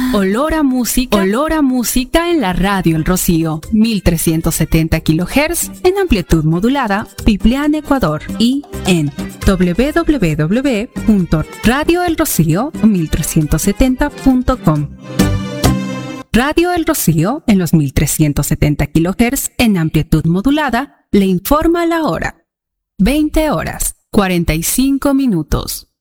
olor a música en la radio El Rocío, 1370 kHz en amplitud modulada, Piplián, Ecuador, y en www.radioelrocío1370.com. Radio El Rocío en los 1370 kHz en amplitud modulada le informa la hora. 20 horas, 45 minutos.